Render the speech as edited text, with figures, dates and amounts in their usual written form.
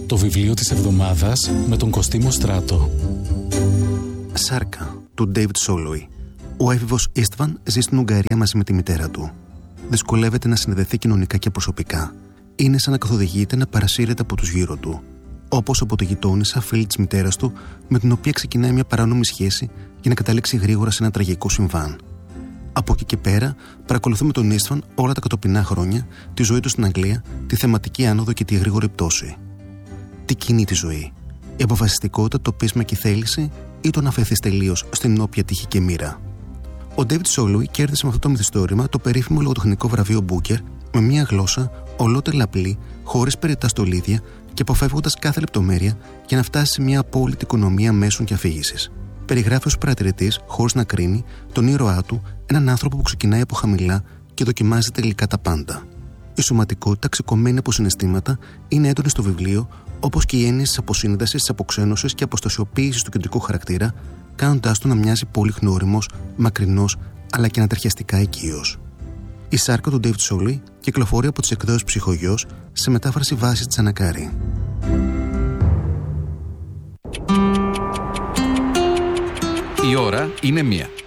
Το βιβλίο της εβδομάδας με τον Κωστή Στράτο. Σάρκα, του David Soloway. Ο έφηβος Ιστβαν ζει στην Ουγγαρία μαζί με τη μητέρα του. Δυσκολεύεται να συνδεθεί κοινωνικά και προσωπικά. Είναι σαν να καθοδηγείται να παρασύρεται από τους γύρω του. Όπως από τη γειτόνισσα φίλη της μητέρας του, με την οποία ξεκινάει μια παράνομη σχέση για να καταλήξει γρήγορα σε ένα τραγικό συμβάν. Από εκεί και πέρα, παρακολουθούμε τον Ιστβαν όλα τα κατοπινά χρόνια, τη ζωή του στην Αγγλία, τη θεματική άνοδο και τη γρήγορη πτώση. Τι κινεί τη ζωή, η αποφασιστικότητα, το πείσμα και η θέληση, ή το να αφαιθείς τελείως στην όποια τύχη και μοίρα. Ο David Soloway κέρδισε με αυτό το μυθιστόρημα το περίφημο λογοτεχνικό βραβείο Booker με μια γλώσσα ολότελα απλή, χωρίς περιττά στολίδια και αποφεύγοντας κάθε λεπτομέρεια για να φτάσει σε μια απόλυτη οικονομία μέσων και αφήγησης. Περιγράφει ως παρατηρητής, χωρίς να κρίνει, τον ήρωά του, έναν άνθρωπο που ξεκινάει από χαμηλά και δοκιμάζει τελικά τα πάντα. Η σωματικότητα, ξεκομμένη από συναισθήματα, είναι έντονη στο βιβλίο, όπως και οι έννοιες της αποσύνδεσης, της αποξένωσης και αποστασιοποίησης του κεντρικού χαρακτήρα, κάνοντάς του να μοιάζει πολύ γνώριμος, μακρινός, αλλά και ανατριχιαστικά οικείος. Η Σάρκα του David Soloway κυκλοφορεί από τις εκδόσεις Ψυχογιός σε μετάφραση βάσης της Ανακάρη. Η ώρα είναι 1.